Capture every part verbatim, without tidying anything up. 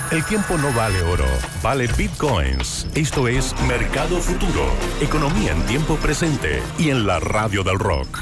El tiempo no vale oro, vale bitcoins. Esto es Mercado Futuro, economía en tiempo presente y en la radio del rock.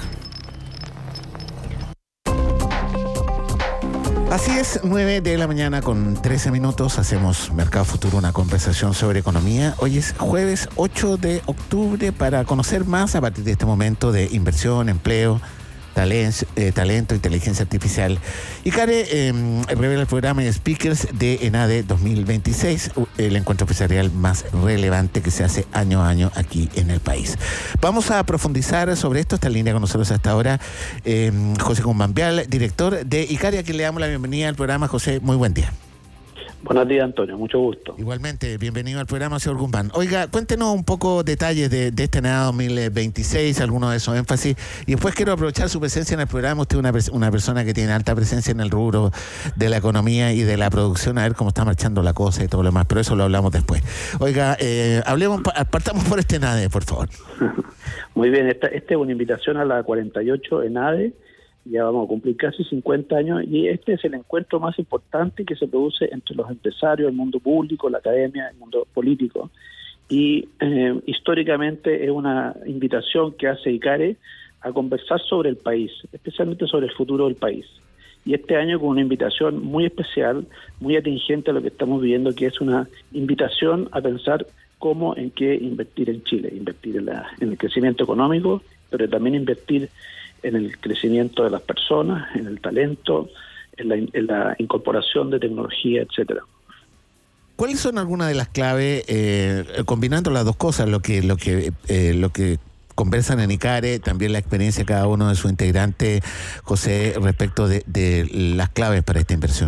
Así es, nueve de la mañana con trece minutos, hacemos Mercado Futuro, una conversación sobre economía. Hoy es jueves ocho de octubre para conocer más a partir de este momento de inversión, empleo, talento, eh, talento inteligencia artificial. ICARE eh, revela el programa de speakers de ENADE dos mil veintiséis, el encuentro empresarial más relevante que se hace año a año aquí en el país. Vamos a profundizar sobre esto. Está en línea con nosotros hasta ahora eh, José Guzmán Vial, director de ICARE, a quien le damos la bienvenida al programa. José, muy buen día. Buenos días, Antonio, mucho gusto. Igualmente, bienvenido al programa, señor Guzmán. Oiga, cuéntenos un poco detalles de, de este ENADE dos mil veintiséis, algunos de esos énfasis, y después quiero aprovechar su presencia en el programa. Usted es una, una persona que tiene alta presencia en el rubro de la economía y de la producción, a ver cómo está marchando la cosa y todo lo demás, pero eso lo hablamos después. Oiga, eh, hablemos, partamos por este ENADE, por favor. Muy bien, esta, esta es una invitación a la cuarenta y ocho ENADE. Ya vamos a cumplir casi cincuenta años y este es el encuentro más importante que se produce entre los empresarios, el mundo público, la academia, el mundo político. Y eh, históricamente es una invitación que hace ICARE a conversar sobre el país, especialmente sobre el futuro del país. Y este año con una invitación muy especial, muy atingente a lo que estamos viviendo, que es una invitación a pensar cómo, en qué invertir en Chile, invertir en, la, en el crecimiento económico, pero también invertir en el crecimiento de las personas, en el talento, en la, en la incorporación de tecnología, etcétera. ¿Cuáles son algunas de las claves, eh, combinando las dos cosas, lo que lo que eh, lo que conversan en ICARE, también la experiencia de cada uno de sus integrantes, José, respecto de, de las claves para esta inversión?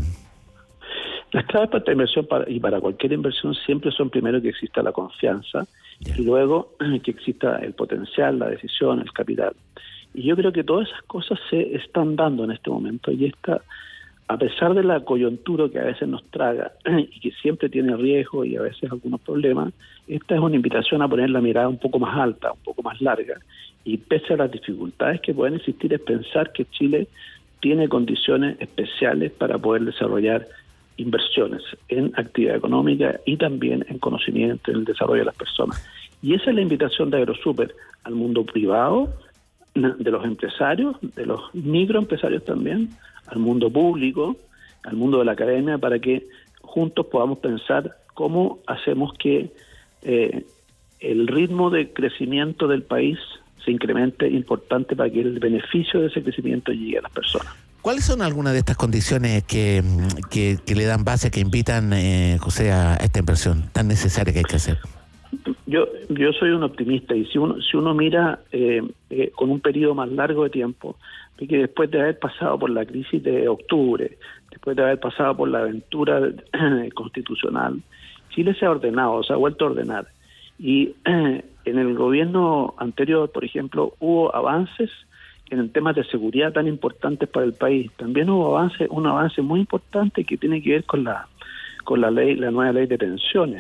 Las claves para esta inversión para, y para cualquier inversión siempre son primero que exista la confianza, yeah, y luego que exista el potencial, la decisión, el capital. Y yo creo que todas esas cosas se están dando en este momento, y esta, a pesar de la coyuntura que a veces nos traga y que siempre tiene riesgo y a veces algunos problemas, esta es una invitación a poner la mirada un poco más alta, un poco más larga, y pese a las dificultades que pueden existir, es pensar que Chile tiene condiciones especiales para poder desarrollar inversiones en actividad económica y también en conocimiento, en el desarrollo de las personas. Y esa es la invitación de AgroSuper al mundo privado, de los empresarios, de los microempresarios también, al mundo público, al mundo de la academia, para que juntos podamos pensar cómo hacemos que eh, el ritmo de crecimiento del país se incremente importante para que el beneficio de ese crecimiento llegue a las personas. ¿Cuáles son algunas de estas condiciones que, que, que le dan base, que invitan, eh, José, a esta inversión tan necesaria que hay que hacer? Yo yo soy un optimista, y si uno si uno mira eh, eh, con un periodo más largo de tiempo, ve que después de haber pasado por la crisis de octubre, después de haber pasado por la aventura eh, constitucional, Chile se ha ordenado, se ha vuelto a ordenar. Y eh, en el gobierno anterior, por ejemplo, hubo avances en temas de seguridad tan importantes para el país. También hubo avance, un avance muy importante que tiene que ver con la con la ley, la nueva ley de pensiones.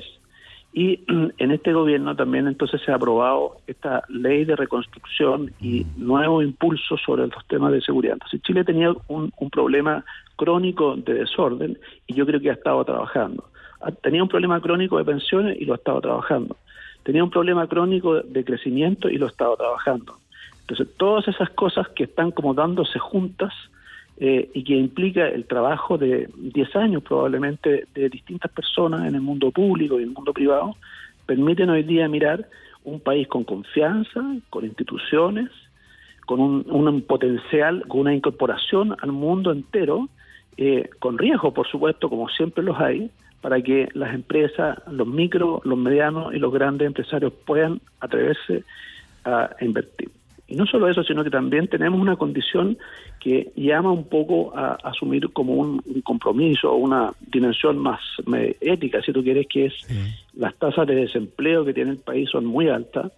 Y en este gobierno también entonces se ha aprobado esta ley de reconstrucción y nuevo impulso sobre los temas de seguridad. Entonces Chile tenía un, un problema crónico de desorden, y yo creo que ha estado trabajando. Tenía un problema crónico de pensiones y lo ha estado trabajando. Tenía un problema crónico de crecimiento y lo ha estado trabajando. Entonces todas esas cosas que están como dándose juntas, Eh, y que implica el trabajo de diez años probablemente de distintas personas en el mundo público y en el mundo privado, permiten hoy día mirar un país con confianza, con instituciones, con un, un potencial, con una incorporación al mundo entero, eh, con riesgo, por supuesto, como siempre los hay, para que las empresas, los micro, los medianos y los grandes empresarios puedan atreverse a invertir. Y no solo eso, sino que también tenemos una condición que llama un poco a, a asumir como un, un compromiso, una dimensión más me, ética, si tú quieres, que es sí. Las tasas de desempleo que tiene el país son muy altas,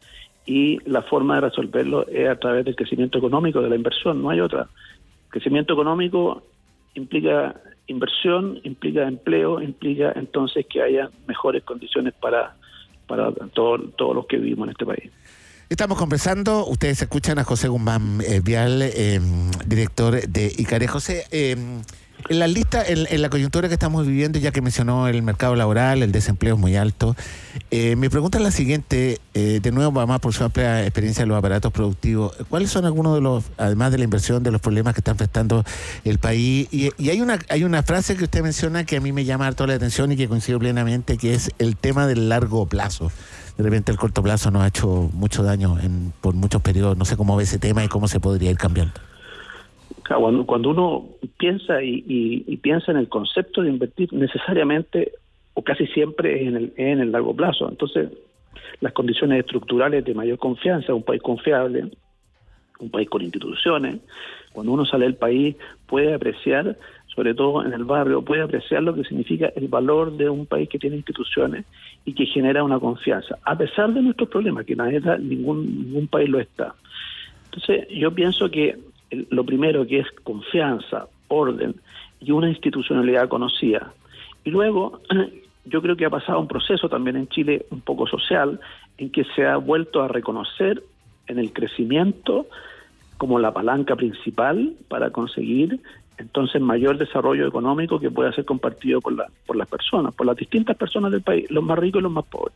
y la forma de resolverlo es a través del crecimiento económico, de la inversión, no hay otra. Crecimiento económico implica inversión, implica empleo, implica entonces que haya mejores condiciones para, para todo, todos los que vivimos en este país. Estamos conversando, ustedes escuchan a José Guzmán eh, Vial, eh, director de ICARE. José, eh, En la lista, en, en la coyuntura que estamos viviendo, ya que mencionó el mercado laboral, el desempleo es muy alto, eh, mi pregunta es la siguiente, eh, de nuevo, además por su amplia experiencia en los aparatos productivos, ¿cuáles son algunos de los, además de la inversión, de los problemas que está enfrentando el país? Y, y hay una hay una frase que usted menciona que a mí me llama harto la atención y que coincido plenamente, que es el tema del largo plazo. De repente el corto plazo nos ha hecho mucho daño en, por muchos periodos. No sé cómo ve ese tema y cómo se podría ir cambiando. Cuando, cuando uno piensa y, y, y piensa en el concepto de invertir, necesariamente o casi siempre es en el, en el largo plazo. Entonces, las condiciones estructurales de mayor confianza, un país confiable, un país con instituciones, cuando uno sale del país puede apreciar, sobre todo en el barrio, puede apreciar lo que significa el valor de un país que tiene instituciones y que genera una confianza, a pesar de nuestros problemas, que nadie está, ningún, ningún país lo está. Entonces, yo pienso que lo primero que es confianza, orden y una institucionalidad conocida. Y luego, yo creo que ha pasado un proceso también en Chile un poco social, en que se ha vuelto a reconocer en el crecimiento como la palanca principal para conseguir entonces mayor desarrollo económico que pueda ser compartido por, la, por las personas, por las distintas personas del país, los más ricos y los más pobres.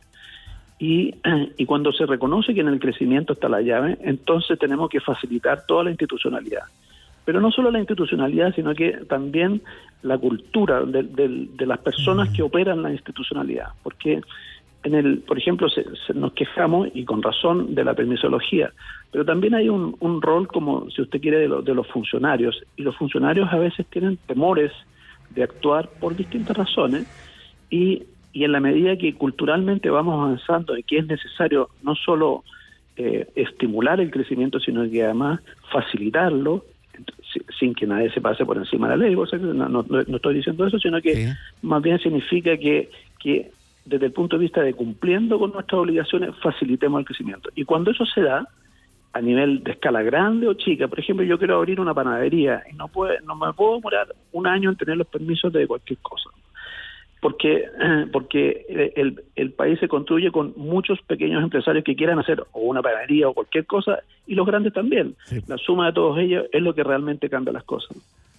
Y, y cuando se reconoce que en el crecimiento está la llave, entonces tenemos que facilitar toda la institucionalidad. Pero no solo la institucionalidad, sino que también la cultura de, de, de las personas que operan la institucionalidad. Porque, en el, por ejemplo, se, se nos quejamos, y con razón, de la permisología, pero también hay un, un rol, como si usted quiere, de, lo, de los funcionarios. Y los funcionarios a veces tienen temores de actuar por distintas razones, y Y en la medida que culturalmente vamos avanzando y que es necesario no solo eh, estimular el crecimiento, sino que además facilitarlo, sin que nadie se pase por encima de la ley, o sea, no, no, no estoy diciendo eso, sino que sí. Más bien significa que, que desde el punto de vista de cumpliendo con nuestras obligaciones, facilitemos el crecimiento. Y cuando eso se da, a nivel de escala grande o chica, por ejemplo, yo quiero abrir una panadería y no, puede, no me puedo demorar un año en tener los permisos de cualquier cosa. Porque porque el, el país se construye con muchos pequeños empresarios que quieran hacer o una panadería o cualquier cosa, y los grandes también. Sí. La suma de todos ellos es lo que realmente cambia las cosas.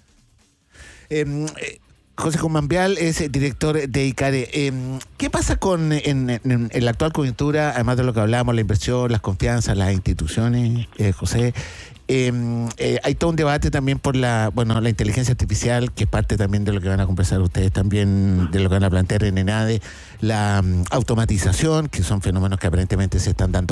Eh, eh, José Comambial es director de ICARE. Eh, ¿Qué pasa con en, en, en la actual coyuntura, además de lo que hablábamos, la inversión, las confianzas, las instituciones, eh, José? Eh, eh, hay todo un debate también por la bueno la inteligencia artificial, que es parte también de lo que van a conversar ustedes, también de lo que van a plantear en ENADE, la um, automatización, que son fenómenos que aparentemente se están dando